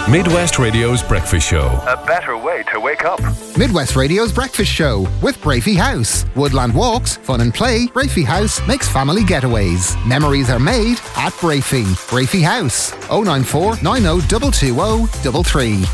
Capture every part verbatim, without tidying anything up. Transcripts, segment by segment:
Midwest Radio's Breakfast Show. A better way to wake up. Midwest Radio's Breakfast Show with Brafey House. Woodland walks, fun and play. Brafey House makes family getaways. Memories are made at Brafey. Brafey House. oh nine four, nine oh two two oh three three.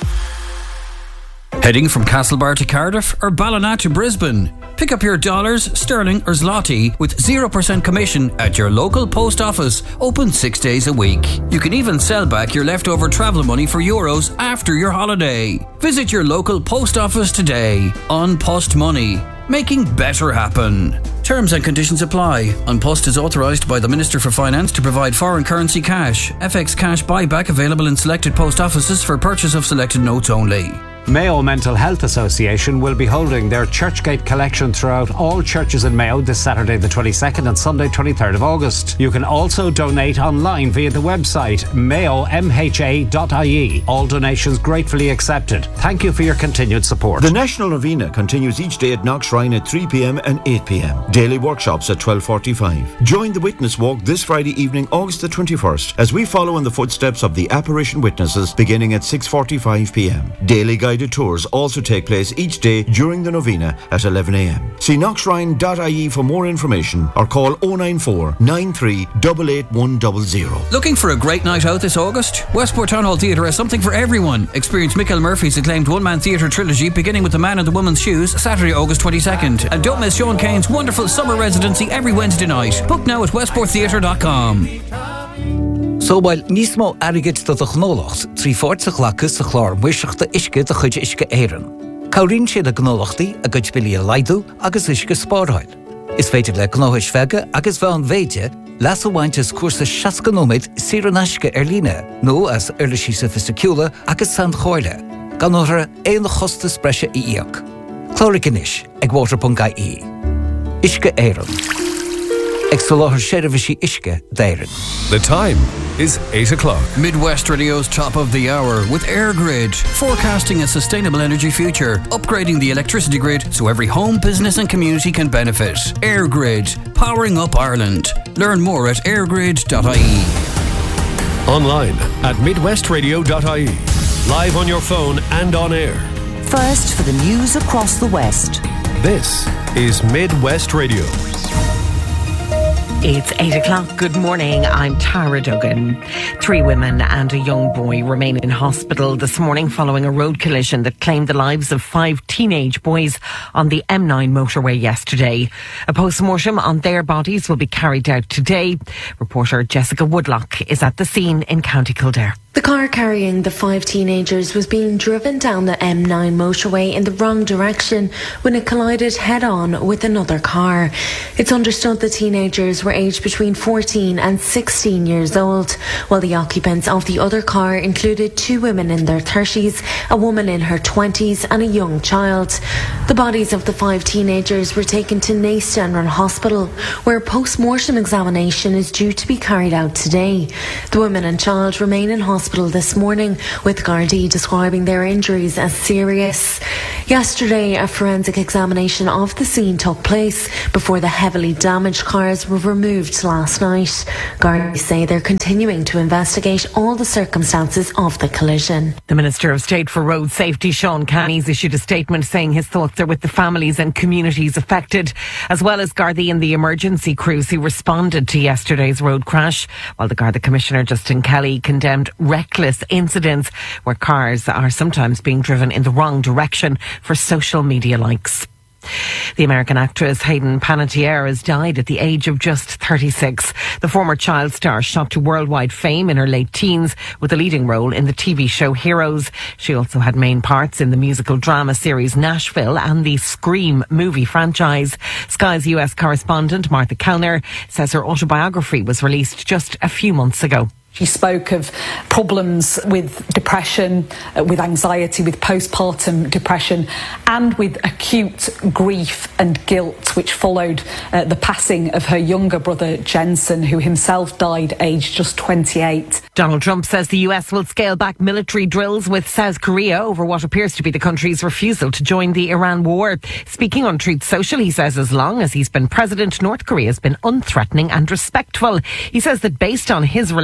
Heading from Castlebar to Cardiff or Ballina to Brisbane? Pick up your dollars, sterling or zloty with zero percent commission at your local post office, open six days a week. You can even sell back your leftover travel money for euros after your holiday. Visit your local post office today. An Post Money, making better happen. Terms and conditions apply. An Post is authorised by the Minister for Finance to provide foreign currency cash. F X cash buyback available in selected post offices for purchase of selected notes only. Mayo Mental Health Association will be holding their Churchgate collection throughout all churches in Mayo this Saturday the twenty-second and Sunday twenty-third of August. You can also donate online via the website mayo m h a dot i e. All donations gratefully accepted. Thank you for your continued support. The National Novena continues each day at Knockshrine at three p.m. and eight p.m. Daily workshops at twelve forty-five. Join the Witness Walk this Friday evening, August the twenty-first, as we follow in the footsteps of the apparition witnesses beginning at six forty-five p.m. Daily guide tours also take place each day during the novena at eleven a.m. See knockshrine dot i e for more information or call oh nine four, nine three eight eight one zero zero. Looking for a great night out this August? Westport Town Hall Theatre has something for everyone. Experience Michael Murphy's acclaimed one-man theatre trilogy beginning with The Man in the Woman's Shoes, Saturday, August twenty-second. And don't miss Sean Kane's wonderful summer residency every Wednesday night. Book now at westport theatre dot com. So while nísmó airgid do the gnólacht, trí fórtach lacus a chlár muiseachta isce de chuide isce éireann. Caurín siad a gnólachtaí a gcuid bilí a laidú agus isce spáráil. Is féidir le gnóthais feige agus bhean bhéide las a bhaintes cuasa seascanóid sír an isce ar líne, nó as urlaisí sophisticiúla agus san chóirle, gan nóthra éon chosta spreise i íoc. Clóric inis ag water dot i e. Isce éireann. The time is eight o'clock. Midwest Radio's top of the hour with EirGrid, forecasting a sustainable energy future, upgrading the electricity grid so every home, business and community can benefit. EirGrid, powering up Ireland. Learn more at air grid dot i e. Online at midwest radio dot i e. Live on your phone and on air. First for the news across the West. This is Midwest Radio. It's eight o'clock. Good morning. I'm Tara Duggan. Three women and a young boy remain in hospital this morning following a road collision that claimed the lives of five teenage boys on the M nine motorway yesterday. A post-mortem on their bodies will be carried out today. Reporter Jessica Woodlock is at the scene in County Kildare. The car carrying the five teenagers was being driven down the M nine motorway in the wrong direction when it collided head-on with another car. It's understood the teenagers were aged between fourteen and sixteen years old, while the occupants of the other car included two women in their thirties, a woman in her twenties and a young child. The bodies of the five teenagers were taken to Naystone Hospital, where a post-mortem examination is due to be carried out today. The woman and child remain in hospital this morning, with Gardaí describing their injuries as serious. Yesterday, a forensic examination of the scene took place before the heavily damaged cars were removed last night. Gardaí say they're continuing to investigate all the circumstances of the collision. The Minister of State for Road Safety, Sean Canny's issued a statement saying his thoughts are with the families and communities affected, as well as Gardaí and the emergency crews who responded to yesterday's road crash, while the Garda Commissioner, Justin Kelly, condemned reckless incidents where cars are sometimes being driven in the wrong direction for social media likes. The American actress Hayden Panettiere has died at the age of just thirty-six. The former child star shot to worldwide fame in her late teens with a leading role in the T V show Heroes. She also had main parts in the musical drama series Nashville and the Scream movie franchise. Sky's U S correspondent Martha Kellner says her autobiography was released just a few months ago. She spoke of problems with depression, uh, with anxiety, with postpartum depression, and with acute grief and guilt, which followed uh, the passing of her younger brother, Jensen, who himself died aged just twenty-eight. Donald Trump says the U S will scale back military drills with South Korea over what appears to be the country's refusal to join the Iran war. Speaking on Truth Social, he says as long as he's been president, North Korea has been unthreatening and respectful. He says that based on his relationship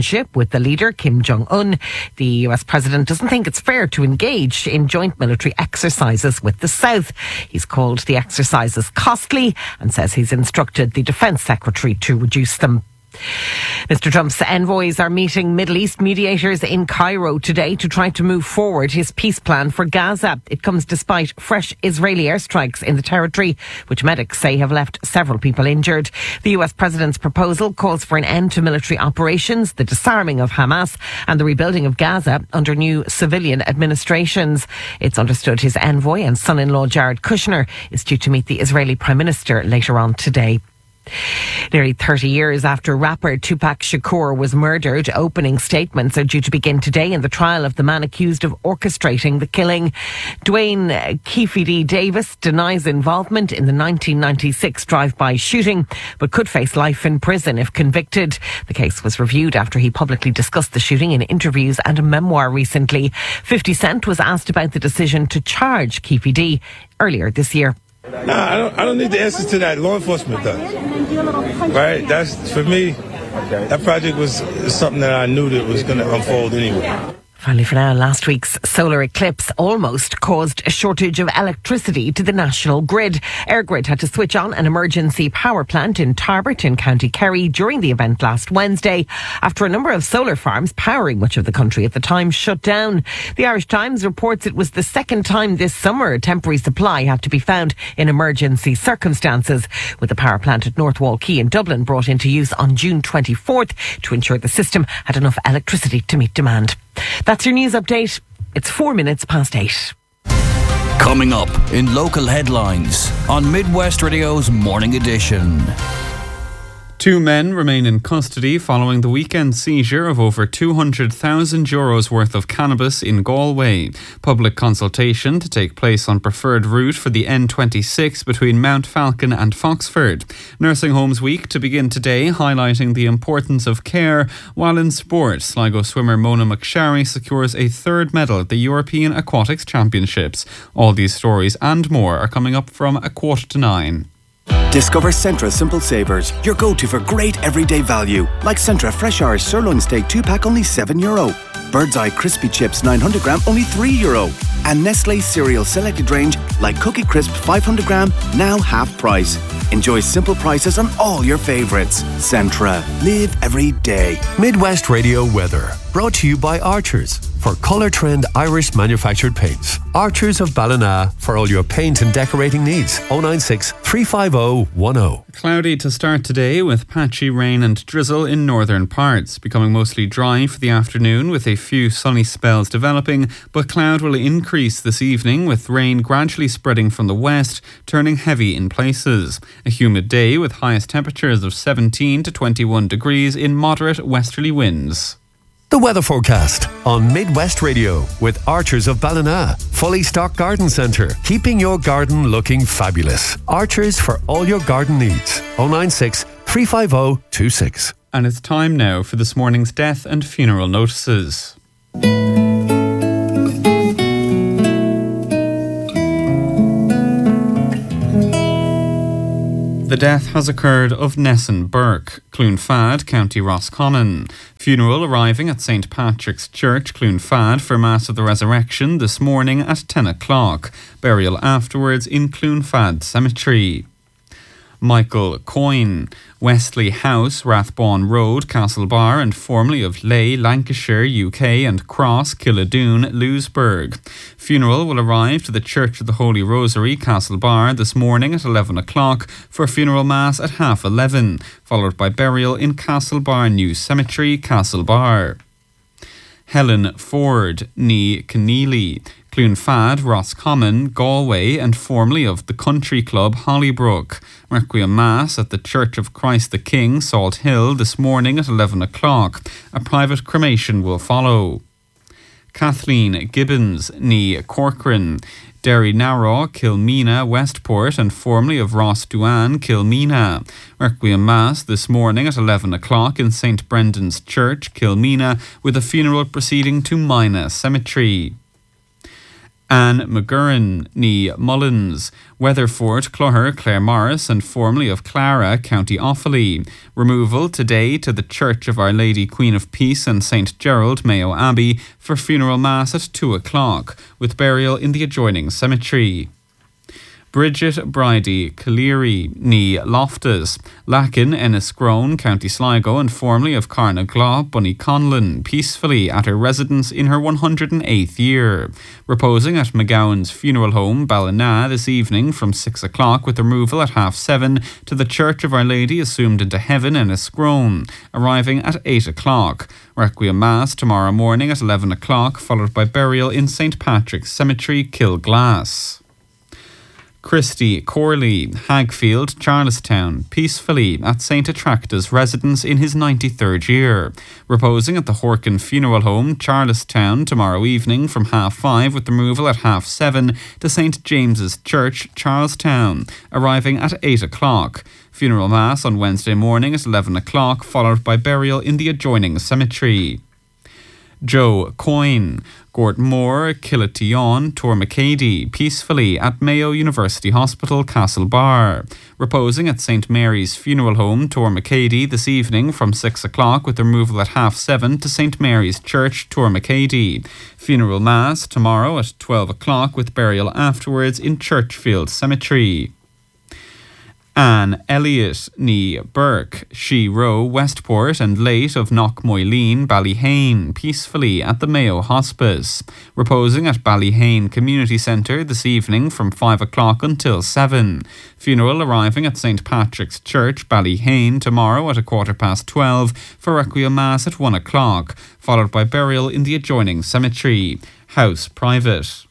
relationship with the leader, Kim Jong-un. The U S president doesn't think it's fair to engage in joint military exercises with the South. He's called the exercises costly and says he's instructed the defence secretary to reduce them. Mister Trump's envoys are meeting Middle East mediators in Cairo today to try to move forward his peace plan for Gaza. It comes despite fresh Israeli airstrikes in the territory, which medics say have left several people injured. The U S president's proposal calls for an end to military operations, the disarming of Hamas and the rebuilding of Gaza under new civilian administrations. It's understood his envoy and son-in-law Jared Kushner is due to meet the Israeli Prime Minister later on today. Nearly thirty years after rapper Tupac Shakur was murdered, opening statements are due to begin today in the trial of the man accused of orchestrating the killing. Dwayne Keefe Davis denies involvement in the nineteen ninety-six drive-by shooting, but could face life in prison if convicted. The case was reviewed after he publicly discussed the shooting in interviews and a memoir recently. fifty Cent was asked about the decision to charge Keefe D earlier this year. Nah, I don't, I don't need the answers to that. Law enforcement does. Right? That's, for me, that project was something that I knew that was going to unfold anyway. Finally for now, last week's solar eclipse almost caused a shortage of electricity to the national grid. EirGrid had to switch on an emergency power plant in Tarbert in County Kerry during the event last Wednesday after a number of solar farms powering much of the country at the time shut down. The Irish Times reports it was the second time this summer a temporary supply had to be found in emergency circumstances, with the power plant at North Wall Quay in Dublin brought into use on June twenty-fourth to ensure the system had enough electricity to meet demand. That's your news update. It's four minutes past eight. Coming up in local headlines on Midwest Radio's Morning Edition. Two men remain in custody following the weekend seizure of over two hundred thousand euros worth of cannabis in Galway. Public consultation to take place on preferred route for the N twenty-six between Mount Falcon and Foxford. Nursing Homes Week to begin today, highlighting the importance of care, while in sport, Sligo swimmer Mona McSharry secures a third medal at the European Aquatics Championships. All these stories and more are coming up from a quarter to nine. Discover Centra Simple Savers, your go-to for great everyday value. Like Centra Fresh Irish Sirloin Steak two pack, only seven euro. Bird's Eye Crispy Chips nine hundred gram, only three euro. And Nestle Cereal Selected Range, like Cookie Crisp five hundred gram, now half price. Enjoy simple prices on all your favourites. Centra. Live every day. Midwest Radio weather. Brought to you by Archers for Colour Trend Irish manufactured paints. Archers of Ballina for all your paint and decorating needs. oh nine six, three five oh, one oh. Cloudy to start today with patchy rain and drizzle in northern parts. Becoming mostly dry for the afternoon with a few sunny spells developing, but cloud will increase this evening with rain gradually spreading from the west, turning heavy in places. A humid day with highest temperatures of seventeen to twenty-one degrees in moderate westerly winds. The weather forecast on Midwest Radio with Archers of Ballina. Fully stocked garden centre, keeping your garden looking fabulous. Archers for all your garden needs. oh nine six, three five oh, two six. And it's time now for this morning's death and funeral notices. The death has occurred of Nessun Burke, Cloonfad, County Roscommon. Funeral arriving at Saint Patrick's Church, Cloonfad, for Mass of the Resurrection this morning at ten o'clock. Burial afterwards in Cloonfad Cemetery. Michael Coyne, Wesley House, Rathbawn Road, Castlebar, and formerly of Ley, Lancashire, U K, and Cross, Killadoon, Lewisburg. Funeral will arrive to the Church of the Holy Rosary, Castlebar, this morning at eleven o'clock for funeral mass at half eleven, followed by burial in Castlebar New Cemetery, Castlebar. Helen Ford, ní Keneally, Cloonfad, Roscommon, Galway, and formerly of the Country Club, Hollybrook. Requiem Mass at the Church of Christ the King, Salt Hill, this morning at eleven o'clock. A private cremation will follow. Kathleen Gibbons, ní Corcoran, Derry Narrow, Kilmena, Westport, and formerly of Ross Duan, Kilmena. Requiem Mass this morning at eleven o'clock in Saint Brendan's Church, Kilmena, with a funeral proceeding to Mina Cemetery. Anne McGurran, ní Mullins, Weatherford, Clogher, Clare Morris, and formerly of Clara, County Offaly. Removal today to the Church of Our Lady Queen of Peace and Saint Gerald, Mayo Abbey, for funeral mass at two o'clock, with burial in the adjoining cemetery. Bridget Bridie, Cleary, ní Loftus, Lakin, Enniscrone, County Sligo, and formerly of Carnaglaw, Bunny Conlon, peacefully at her residence in her one hundred eighth year. Reposing at McGowan's funeral home, Ballina, this evening from six o'clock, with removal at half seven to the Church of Our Lady Assumed into Heaven, Enniscrone, arriving at eight o'clock. Requiem Mass tomorrow morning at eleven o'clock, followed by burial in Saint Patrick's Cemetery, Kilglass. Christy Corley, Hagfield, Charlestown, peacefully at Saint Attracta's residence in his ninety-third year. Reposing at the Horkin Funeral Home, Charlestown, tomorrow evening from half five, with removal at half seven to Saint James's Church, Charlestown, arriving at eight o'clock. Funeral Mass on Wednesday morning at eleven o'clock, followed by burial in the adjoining cemetery. Joe Coyne, Gortmore, Killatyon, Tormacady, peacefully at Mayo University Hospital, Castlebar. Reposing at Saint Mary's Funeral Home, Tormacady, this evening from six o'clock, with removal at half seven to Saint Mary's Church, Tormacady. Funeral Mass tomorrow at twelve o'clock, with burial afterwards in Churchfield Cemetery. Anne Elliott, ní Burke, She Row, Westport, and late of Knockmoyleen, Ballyhane, peacefully at the Mayo Hospice. Reposing at Ballyhane Community Centre this evening from five o'clock until seven. Funeral arriving at Saint Patrick's Church, Ballyhane, tomorrow at a quarter past twelve for Requiem Mass at one o'clock, followed by burial in the adjoining cemetery. House private.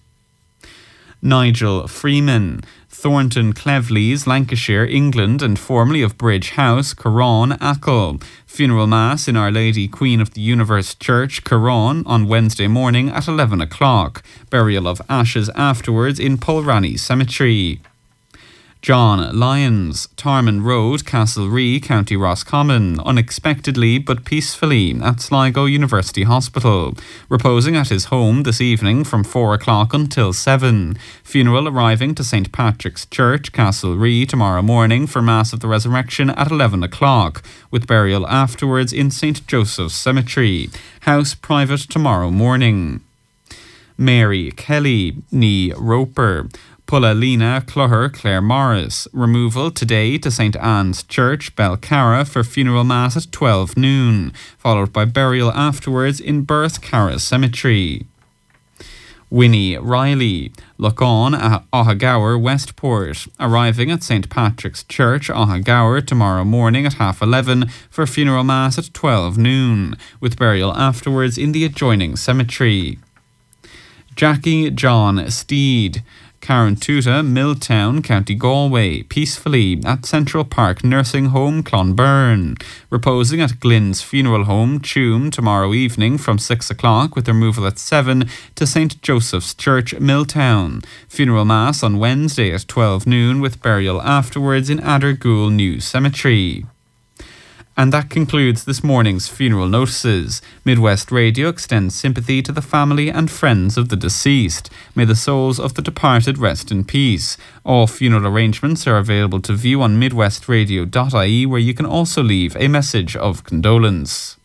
Nigel Freeman, Thornton Cleveleys, Lancashire, England, and formerly of Bridge House, Carron, Achill. Funeral Mass in Our Lady Queen of the Universe Church, Carron, on Wednesday morning at eleven o'clock. Burial of ashes afterwards in Pulranny Cemetery. John Lyons, Tarman Road, Castlerea, County Roscommon, unexpectedly but peacefully at Sligo University Hospital. Reposing at his home this evening from four o'clock until seven. Funeral arriving to Saint Patrick's Church, Castlerea, tomorrow morning for Mass of the Resurrection at eleven o'clock, with burial afterwards in Saint Joseph's Cemetery. House private tomorrow morning. Mary Kelly, ní Roper, Pulalina, Clogher, Clare Morris. Removal today to Saint Anne's Church, Belcarra, for funeral mass at twelve noon, followed by burial afterwards in Birth Carra Cemetery. Winnie Riley, Lochon, Ohagower, Westport, arriving at Saint Patrick's Church, Ohagower, tomorrow morning at half eleven for funeral mass at twelve noon, with burial afterwards in the adjoining cemetery. Jackie John Steed, Carantuta, Milltown, County Galway, peacefully at Central Park Nursing Home, Clonberne. Reposing at Glynn's Funeral Home, Tuam, tomorrow evening from six o'clock, with removal at seven to Saint Joseph's Church, Milltown. Funeral Mass on Wednesday at twelve noon, with burial afterwards in Addergool New Cemetery. And that concludes this morning's funeral notices. Midwest Radio extends sympathy to the family and friends of the deceased. May the souls of the departed rest in peace. All funeral arrangements are available to view on midwest radio dot I E, where you can also leave a message of condolence.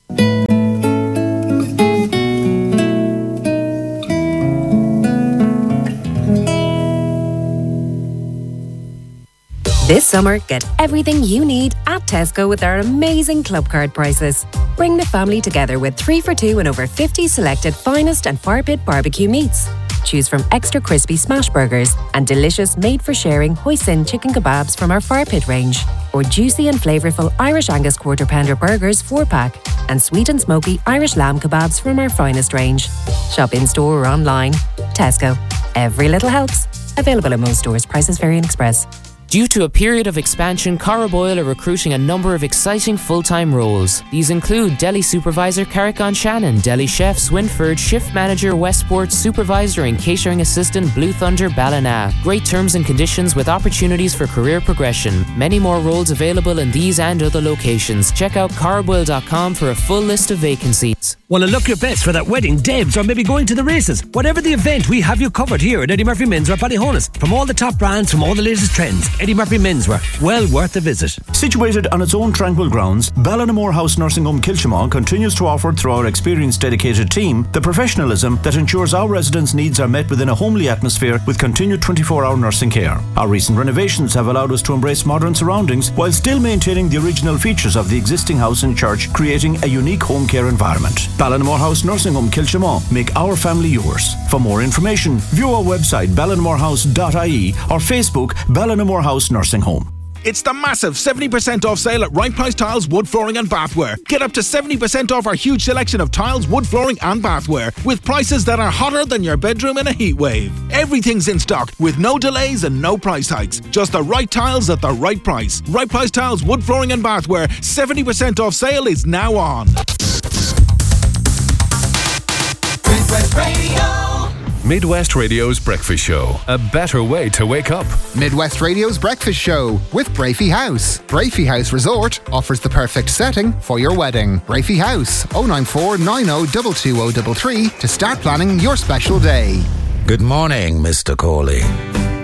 This summer, get everything you need at Tesco with our amazing club card prices. Bring the family together with three for two and over fifty selected finest and fire pit barbecue meats. Choose from extra crispy smash burgers and delicious made-for-sharing hoisin chicken kebabs from our fire pit range, or juicy and flavourful Irish Angus quarter pounder burgers four-pack, and sweet and smoky Irish lamb kebabs from our finest range. Shop in-store or online. Tesco. Every little helps. Available in most stores. Prices vary in Express. Due to a period of expansion, Corriboyle are recruiting a number of exciting full-time roles. These include Deli Supervisor Carrick-on Shannon, Deli Chef Swinford, Shift Manager Westport, Supervisor and Catering Assistant Blue Thunder Ballina. Great terms and conditions with opportunities for career progression. Many more roles available in these and other locations. Check out corriboyle dot com for a full list of vacancies. Want to look your best for that wedding, Debs, or maybe going to the races? Whatever the event, we have you covered here at Eddie Murphy Menswear Ballyhonus. From all the top brands, from all the latest trends, Eddie Murphy Menswear, well worth a visit. Situated on its own tranquil grounds, Ballinamore House Nursing Home Kilchimau continues to offer, through our experienced dedicated team, the professionalism that ensures our residents' needs are met within a homely atmosphere with continued twenty-four hour nursing care. Our recent renovations have allowed us to embrace modern surroundings while still maintaining the original features of the existing house and church, creating a unique home care environment. Ballinamore House Nursing Home Kilchimau. Make our family yours. For more information, view our website ballinamore house dot I E or Facebook Ballinamore House Nursing Home. It's the massive seventy percent off sale at Right Price Tiles, Wood Flooring and Bathware. Get up to seventy percent off our huge selection of tiles, wood flooring and bathware with prices that are hotter than your bedroom in a heat wave. Everything's in stock with no delays and no price hikes. Just the right tiles at the right price. Right Price Tiles, Wood Flooring and Bathware. seventy percent off sale is now on. Midwest Radio. Midwest Radio's Breakfast Show. A better way to wake up. Midwest Radio's Breakfast Show with Brafey House. Brafey House Resort offers the perfect setting for your wedding. Brafey House, oh nine four nine oh two two oh three three to start planning your special day. Good morning, Mister Corley.